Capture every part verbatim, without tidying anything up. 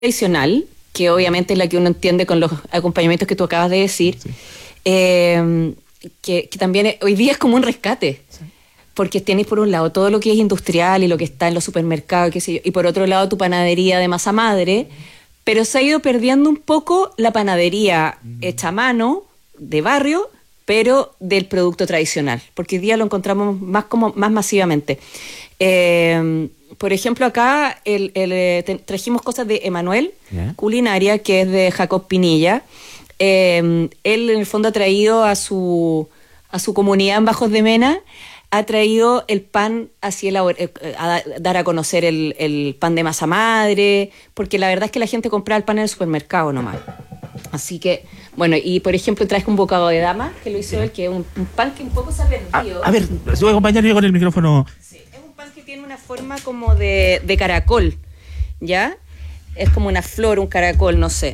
tradicional, que obviamente es la que uno entiende con los acompañamientos que tú acabas de decir, sí. eh, que, que también es, hoy día es como un rescate, sí. Porque tienes por un lado todo lo que es industrial y lo que está en los supermercados, qué sé yo, y por otro lado tu panadería de masa madre, pero se ha ido perdiendo un poco la panadería hecha a mano, de barrio, pero del producto tradicional, porque hoy día lo encontramos más como más masivamente. Eh, por ejemplo, acá el, el, te, trajimos cosas de Emanuel, yeah. Culinaria, que es de Jacob Pinilla. Eh, él en el fondo ha traído a su, a su comunidad en Bajos de Mena, ha traído el pan así elabor- a dar a conocer el, el pan de masa madre, porque la verdad es que la gente compraba el pan en el supermercado nomás. Así que, bueno, y por ejemplo traje un bocado de dama, que lo hizo yeah. él, que es un, un pan que un poco se ha perdido. A, a ver, se voy a acompañar yo con el micrófono. Sí, es un pan que tiene una forma como de, de caracol, ¿ya? Es como una flor, un caracol, no sé.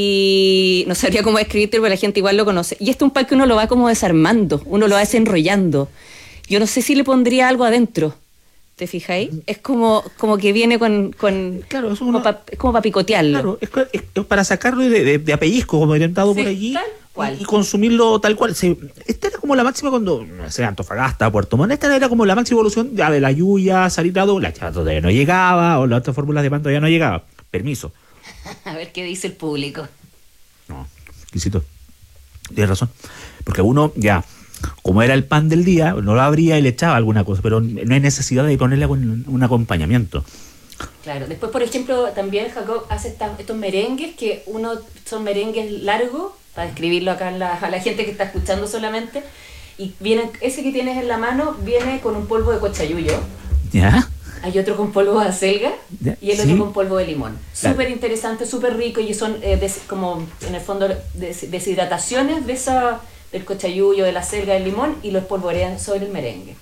Y no sabría cómo describirte, pero la gente igual lo conoce. Y este es un pan que uno lo va como desarmando, uno lo va desenrollando. Yo no sé si le pondría algo adentro. ¿Te fijáis? Es como, como que viene con... con claro, es como una, para pa picotearlo. Claro, es, es, es para sacarlo de, de, de apellisco, como orientado sí, por allí, tal cual. Y, y consumirlo tal cual. Se, esta era como la máxima cuando, no sé, Antofagasta, Puerto Montt, esta era como la máxima evolución de, de la yuya, salitado, la chava todavía no llegaba, o las otras fórmulas de pan todavía no llegaba. Permiso. A ver qué dice el público. No, exquisito. Tienes razón. Porque uno ya... como era el pan del día, no lo abría y le echaba alguna cosa, pero no hay necesidad de ponerle un, un acompañamiento. Claro, después por ejemplo también Jacob hace esta, estos merengues, que uno son merengues largos, para describirlo acá a la, a la gente que está escuchando solamente, y vienen, ese que tienes en la mano viene con un polvo de cochayuyo. ¿Ya? Hay otro con polvo de acelga y el ¿Sí? otro con polvo de limón. Claro. Súper interesante, súper rico, y son eh, des, como en el fondo des, deshidrataciones de esa... del cochayuyo, de la selga, del limón, y lo espolvorean sobre el merengue.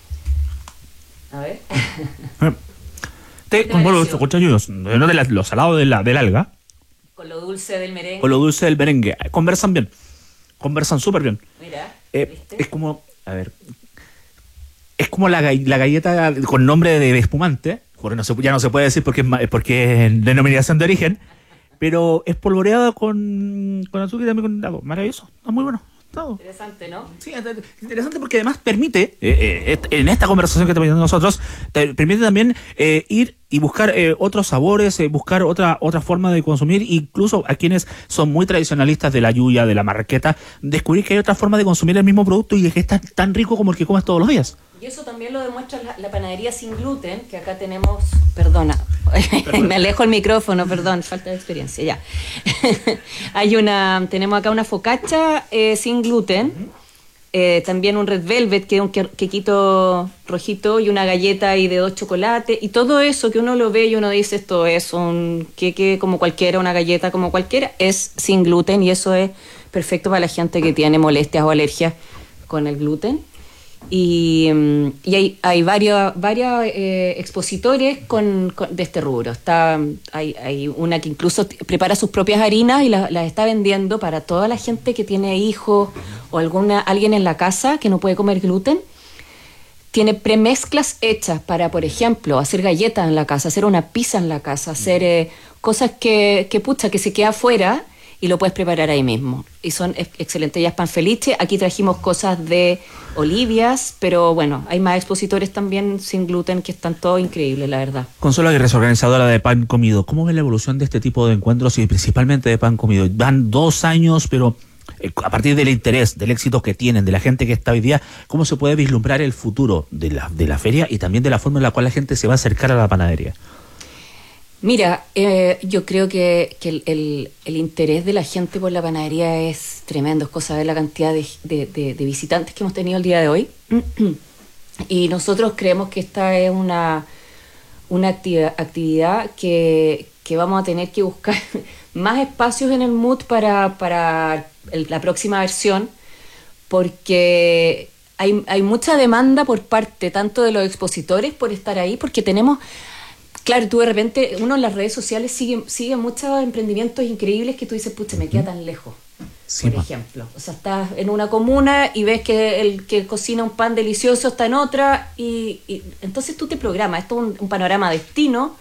A ver. Té con polvo de cochayuyo, no de la, lo salado de la, del alga. Con lo dulce del merengue. Con lo dulce del merengue. Conversan bien. Conversan súper bien. Mira, eh, es como, a ver, es como la, la galleta con nombre de espumante, porque no se, ya no se puede decir porque es, porque es denominación de origen, pero espolvoreada con, con azúcar y también con agua. Maravilloso, está muy bueno. Todo. Interesante, ¿no? Sí, interesante porque además permite, eh, eh, en esta conversación que estamos teniendo nosotros, te permite también eh, ir y buscar eh, otros sabores, eh, buscar otra otra forma de consumir, incluso a quienes son muy tradicionalistas de la yuya, de la marraqueta, descubrir que hay otra forma de consumir el mismo producto y que es tan, tan rico como el que comes todos los días. Y eso también lo demuestra la, la panadería sin gluten, que acá tenemos... Perdona, me alejo el micrófono, perdón, falta de experiencia, ya. Hay una, tenemos acá una focaccia eh, sin gluten, uh-huh. eh, también un red velvet, que es un quequito rojito, y una galleta y de dos chocolates, y todo eso que uno lo ve y uno dice, esto es un queque como cualquiera, una galleta como cualquiera, es sin gluten, y eso es perfecto para la gente que tiene molestias o alergias con el gluten. Y, y hay, hay varios varios eh, expositores con, con, de este rubro. Está, hay, hay una que incluso t- prepara sus propias harinas y las, las está vendiendo para toda la gente que tiene hijos o alguna alguien en la casa que no puede comer gluten. Tiene premezclas hechas para, por ejemplo, hacer galletas en la casa, hacer una pizza en la casa, hacer eh, cosas que, que, pucha, que se queda afuera y lo puedes preparar ahí mismo. Y son ex- excelentes. Ellas pan felice. Aquí trajimos cosas de Olivias, pero bueno, hay más expositores también sin gluten que están todos increíbles, la verdad. Consuelo Aguirre, organizadora de Pan Comido. ¿Cómo ves la evolución de este tipo de encuentros y principalmente de Pan Comido? Van dos años, pero eh, a partir del interés, del éxito que tienen, de la gente que está hoy día, ¿cómo se puede vislumbrar el futuro de la, de la feria y también de la forma en la cual la gente se va a acercar a la panadería? Mira, eh, yo creo que, que el, el, el interés de la gente por la panadería es tremendo. Es cosa de la cantidad de, de, de, de visitantes que hemos tenido el día de hoy. Y nosotros creemos que esta es una, una actividad, actividad que, que vamos a tener que buscar más espacios en el M U T para, para el, la próxima versión, porque hay, hay mucha demanda por parte tanto de los expositores por estar ahí, porque tenemos... Claro, tú de repente, uno en las redes sociales sigue, sigue muchos emprendimientos increíbles que tú dices, pucha, me queda tan lejos, sí, por ejemplo. O sea, estás en una comuna y ves que el que cocina un pan delicioso está en otra, y, y entonces tú te programas. Esto es un, un panorama destino,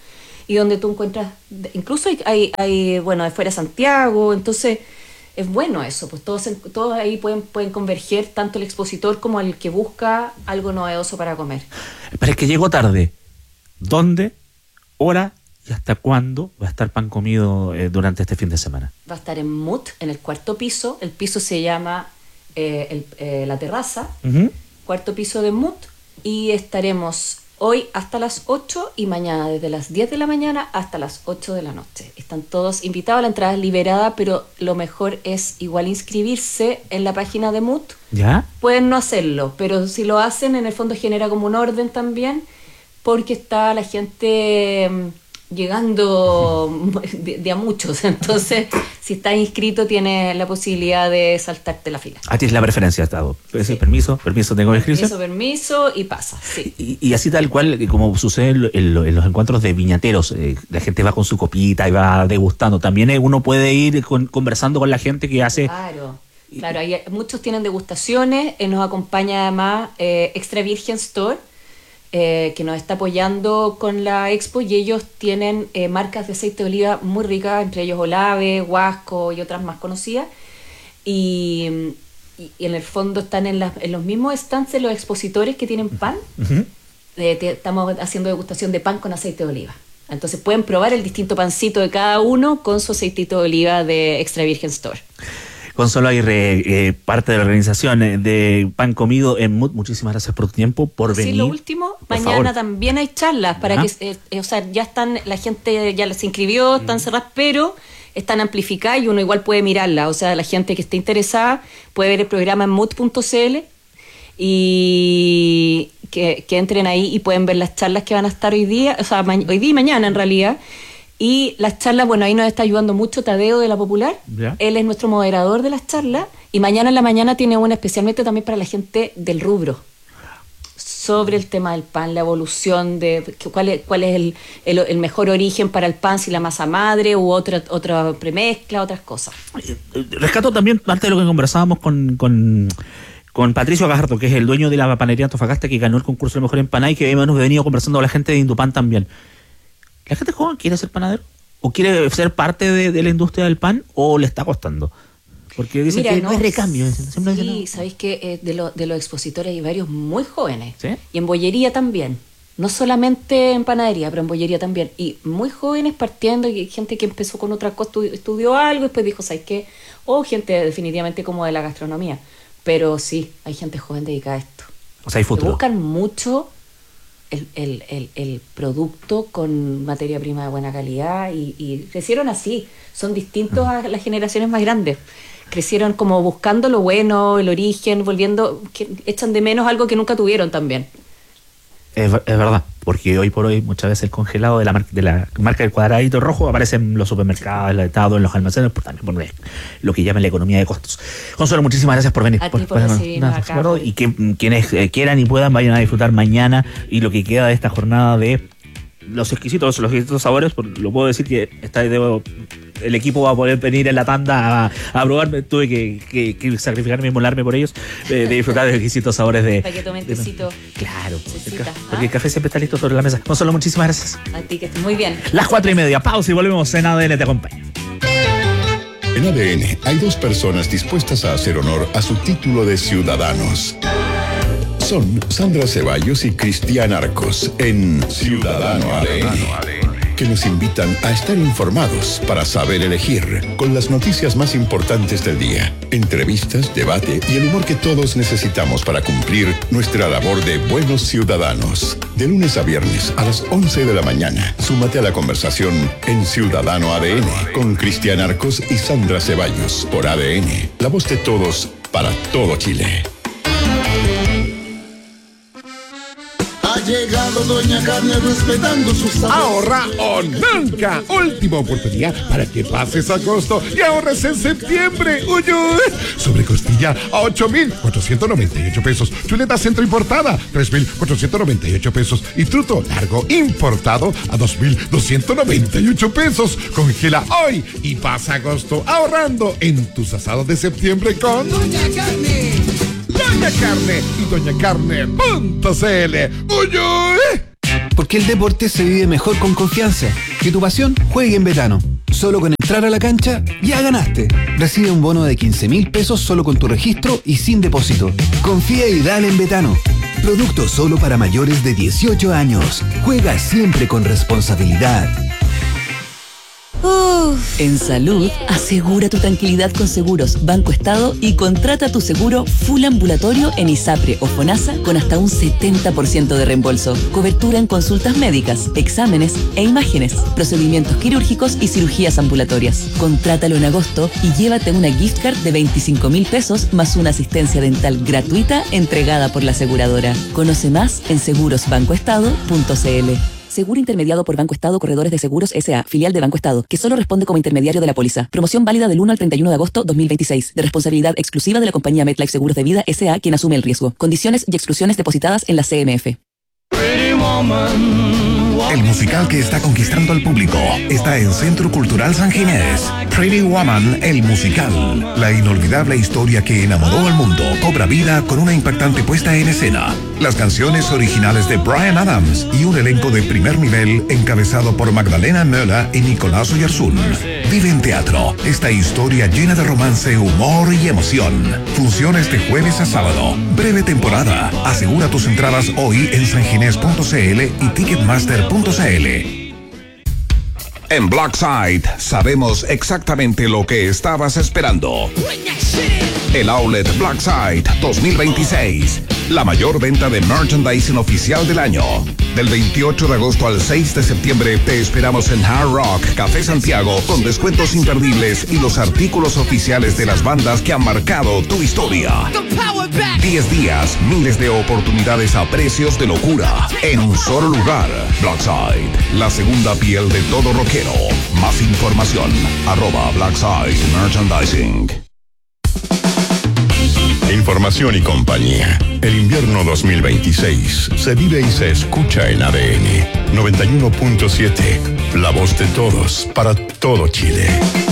y donde tú encuentras, incluso hay, hay, hay bueno, de fuera de Santiago, entonces es bueno eso, pues todos, todos ahí pueden, pueden converger, tanto el expositor como el que busca algo novedoso para comer. Pero es que llegó tarde. ¿Dónde? ¿Hora? ¿Y hasta cuándo va a estar Pan Comido eh, durante este fin de semana? Va a estar en Mut, en el cuarto piso. El piso se llama eh, el, eh, La Terraza, uh-huh. Cuarto piso de Mut, y estaremos hoy hasta las ocho y mañana desde las diez de la mañana hasta las ocho de la noche. Están todos invitados, la entrada es liberada, pero lo mejor es igual inscribirse en la página de Mut. ¿Ya? Pueden no hacerlo, pero si lo hacen, en el fondo genera como un orden también, porque está la gente llegando de, de a muchos, entonces si estás inscrito tienes la posibilidad de saltarte la fila. Ah, tienes la preferencia, Estado. Sí. Permiso, permiso, tengo inscripción. Permiso, permiso y pasa, sí. Y, y así tal cual, como sucede en, en, en los encuentros de viñateros, eh, la gente va con su copita y va degustando. También eh, uno puede ir con, conversando con la gente que hace... Claro, claro, hay, muchos tienen degustaciones, eh, nos acompaña además eh, Extra Virgen Store, Eh, que nos está apoyando con la expo, y ellos tienen eh, marcas de aceite de oliva muy ricas, entre ellos Olave, Huasco y otras más conocidas, y, y, y en el fondo están en, la, en los mismos stands de los expositores que tienen pan. Uh-huh. eh, te, estamos haciendo degustación de pan con aceite de oliva, entonces pueden probar el distinto pancito de cada uno con su aceitito de oliva de Extra Virgen Store. Consuelo Aguirre, eh, parte de la organización de Pan Comido en Mut, muchísimas gracias por tu tiempo, por sí, venir. Sí, lo último, por mañana favor. También hay charlas para ¿Ah? que, eh, o sea, ya están, la gente ya se inscribió, están mm. cerradas, pero están amplificadas y uno igual puede mirarla, o sea, la gente que esté interesada puede ver el programa en mut punto c l y que, que entren ahí y pueden ver las charlas que van a estar hoy día, o sea, ma- hoy día y mañana en realidad. Y las charlas, bueno, ahí nos está ayudando mucho Tadeo de La Popular. ¿Ya? Él es nuestro moderador de las charlas. Y mañana en la mañana tiene una especialmente también para la gente del rubro, sobre el tema del pan, la evolución de cuál es, cuál es el, el, el mejor origen para el pan, si la masa madre u otra, otra premezcla, otras cosas. Rescato también parte de lo que conversábamos con... con... con Patricio Gajardo, que es el dueño de la panadería Antofagasta, que ganó el concurso de mejor empanada, y que hemos venido conversando con la gente de Indupan también. ¿La gente joven quiere ser panadero? ¿O quiere ser parte de, de la industria del pan? ¿O le está costando? Porque dicen Mira, que no, no hay recambio. Siempre sí, dicen, no. Sabéis que eh, de, lo, de los expositores hay varios muy jóvenes. ¿Sí? Y en bollería también. No solamente en panadería, pero en bollería también. Y muy jóvenes partiendo, y gente que empezó con otra cosa, estudió algo y después dijo, ¿sabes qué? O gente definitivamente como de la gastronomía. Pero sí, hay gente joven dedicada a esto. O sea, hay futuro. Que buscan mucho el, el, el, el producto con materia prima de buena calidad y, y crecieron así. Son distintos a las generaciones más grandes. Crecieron como buscando lo bueno, el origen, volviendo, que echan de menos algo que nunca tuvieron también. Es, es verdad, porque hoy por hoy muchas veces el congelado de la, mar, de la marca del cuadradito rojo aparece en los supermercados, en el estado, en los almacenes, por, también por lo que llaman la economía de costos. Consuelo, muchísimas gracias por venir. A por, ti por recibirnos acá. Y que quienes eh, quieran y puedan vayan a disfrutar mañana y lo que queda de esta jornada de los exquisitos, los exquisitos sabores. Lo puedo decir que está, debo, el equipo va a poder venir en la tanda a, a probar. Tuve que, que, que sacrificarme y molarme por ellos, eh, de disfrutar de los exquisitos sabores de... Para que tomen tecito. Claro, el café, porque ¿ah? el café siempre está listo sobre la mesa. Consuelo, muchísimas gracias. A ti, que estés muy bien. Las cuatro y media, pausa y volvemos en A D N Te Acompaña. En A D N hay dos personas dispuestas a hacer honor a su título de ciudadanos. Son Sandra Ceballos y Cristian Arcos en Ciudadano A D N, que nos invitan a estar informados para saber elegir, con las noticias más importantes del día, entrevistas, debate y el humor que todos necesitamos para cumplir nuestra labor de buenos ciudadanos. De lunes a viernes a las once de la mañana, súmate a la conversación en Ciudadano A D N con Cristian Arcos y Sandra Ceballos por A D N, la voz de todos para todo Chile. Ha llegado Doña Carne respetando sus sabores. Ahorra o nunca. Última oportunidad para que pases a costo y ahorres en septiembre. Uy, uy. Sobre costilla a ocho mil cuatrocientos noventa y ocho pesos. Chuleta centro importada tres mil cuatrocientos noventa y ocho pesos. Y truto largo importado a dos mil doscientos noventa y ocho pesos. Congela hoy y pasa a costo ahorrando en tus asados de septiembre con Doña Carne. Doña Carne y doña carne punto c l. ¡Uy, uy! Porque el deporte se vive mejor con confianza. Que tu pasión juegue en Betano. Solo con entrar a la cancha, ya ganaste. Recibe un bono de quince mil pesos solo con tu registro y sin depósito. Confía y dale en Betano. Producto solo para mayores de dieciocho años. Juega siempre con responsabilidad. Uf. En salud, asegura tu tranquilidad con Seguros Banco Estado y contrata tu seguro full ambulatorio en ISAPRE o FONASA con hasta un setenta por ciento de reembolso. Cobertura en consultas médicas, exámenes e imágenes, procedimientos quirúrgicos y cirugías ambulatorias. Contrátalo en agosto y llévate una gift card de veinticinco mil pesos más una asistencia dental gratuita entregada por la aseguradora. Conoce más en seguros banco estado punto c l. Seguro intermediado por Banco Estado Corredores de Seguros S A, filial de Banco Estado, que solo responde como intermediario de la póliza. Promoción válida del uno al treinta y uno de agosto dos mil veintiséis, de responsabilidad exclusiva de la compañía MetLife Seguros de Vida S A, quien asume el riesgo. Condiciones y exclusiones depositadas en la C M F. El musical que está conquistando al público está en Centro Cultural San Ginés. Pretty Woman, el musical. La inolvidable historia que enamoró al mundo cobra vida con una impactante puesta en escena. Las canciones originales de Bryan Adams y un elenco de primer nivel encabezado por Magdalena Möller y Nicolás Oyarzún. Vive en teatro esta historia llena de romance, humor y emoción. Funciona este jueves a sábado. Breve temporada. Asegura tus entradas hoy en sanginés punto c l y ticketmaster punto c l. En Blackside sabemos exactamente lo que estabas esperando. El Outlet Blackside dos mil veintiséis. La mayor venta de merchandising oficial del año. Del veintiocho de agosto al seis de septiembre te esperamos en Hard Rock Café Santiago con descuentos imperdibles y los artículos oficiales de las bandas que han marcado tu historia. diez días, miles de oportunidades a precios de locura. En un solo lugar. Blackside, la segunda piel de todo rockero. Más información, arroba Blackside Merchandising. Información y compañía. El invierno dos mil veintiséis se vive y se escucha en A D N noventa y uno punto siete. La voz de todos para todo Chile.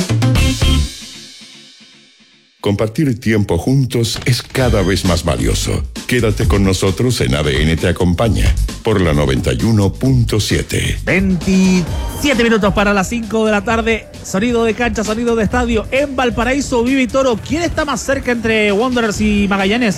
Compartir tiempo juntos es cada vez más valioso. Quédate con nosotros en A D N Te Acompaña por la noventa y uno punto siete. veintisiete minutos para las cinco de la tarde. Sonido de cancha, sonido de estadio en Valparaíso, Vive y Toro. ¿Quién está más cerca entre Wanderers y Magallanes?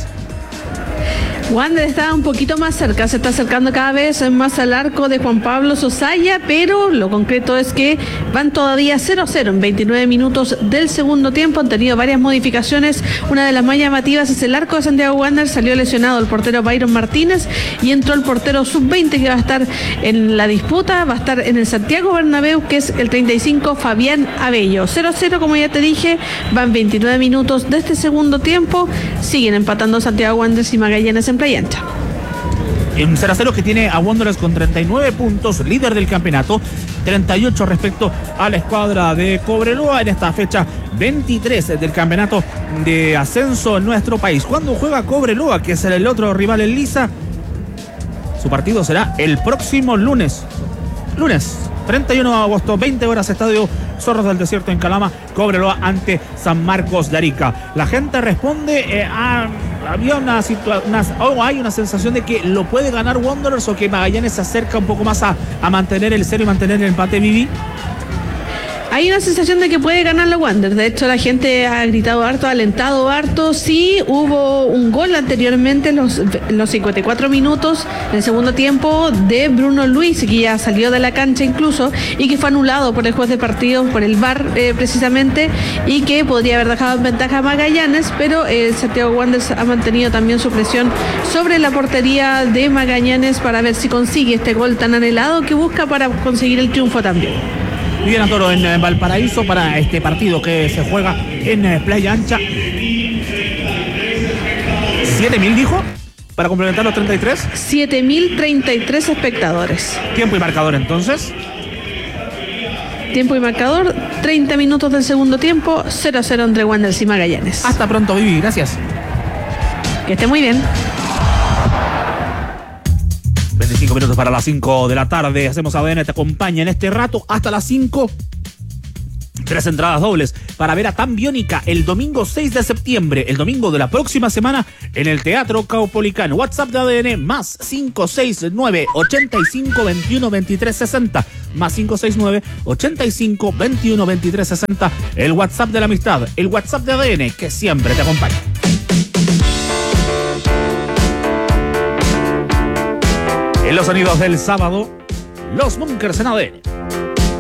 Wander está un poquito más cerca, se está acercando cada vez más al arco de Juan Pablo Sosaya, pero lo concreto es que van todavía cero a cero en veintinueve minutos del segundo tiempo. Han tenido varias modificaciones. Una de las más llamativas es el arco de Santiago Wander. Salió lesionado el portero Byron Martínez y entró el portero sub veinte que va a estar en la disputa. Va a estar en el Santiago Bernabéu, que es el treinta y cinco, Fabián Abello. cero a cero, como ya te dije, van veintinueve minutos de este segundo tiempo. Siguen empatando Santiago Wanderers y Magallanes en Playa Ancha. En cero a cero que tiene a Wanderers con treinta y nueve puntos, líder del campeonato, treinta y ocho respecto a la escuadra de Cobreloa en esta fecha veintitrés del campeonato de ascenso en nuestro país. Cuando juega Cobreloa, que es el otro rival en Lisa, su partido será el próximo lunes. Lunes, treinta y uno de agosto, veinte horas, estadio Zorros del Desierto en Calama, Cobreloa ante San Marcos de Arica. La gente responde eh, a... Había una situación, o hay una sensación de que lo puede ganar Wanderers o que Magallanes se acerca un poco más a, a mantener el cero y mantener el empate, Vivi. Hay una sensación de que puede ganar la Wanderers. De hecho, la gente ha gritado harto, ha alentado harto. Sí, hubo un gol anteriormente, los, los cincuenta y cuatro minutos del segundo tiempo, de Bruno Luis, que ya salió de la cancha incluso, y que fue anulado por el juez de partido, por el V A R eh, precisamente, y que podría haber dejado en ventaja a Magallanes, pero eh, Santiago Wanderers ha mantenido también su presión sobre la portería de Magallanes para ver si consigue este gol tan anhelado que busca para conseguir el triunfo también. Bien, Toro en, en Valparaíso para este partido que se juega en eh, Playa Ancha. ¿siete mil dijo? Para complementar los treinta y tres. siete mil treinta y tres espectadores. Tiempo y marcador entonces. Tiempo y marcador, treinta minutos del segundo tiempo, cero a cero entre Wanderers y Magallanes. Hasta pronto, Vivi, gracias. Que esté muy bien. veinticinco minutos para las cinco de la tarde. Hacemos A D N Te Acompaña en este rato hasta las cinco. Tres entradas dobles para ver a Tan Biónica el domingo seis de septiembre, el domingo de la próxima semana, en el Teatro Caupolicán. WhatsApp de A D N más cinco seis nueve, ochenta y cinco, veintiuno, veintitrés, sesenta. Más cinco seis nueve, ochenta y cinco, veintiuno, veintitrés, sesenta. El WhatsApp de la amistad, el WhatsApp de A D N que siempre te acompaña. En los sonidos del sábado, los Bunkers en A D N.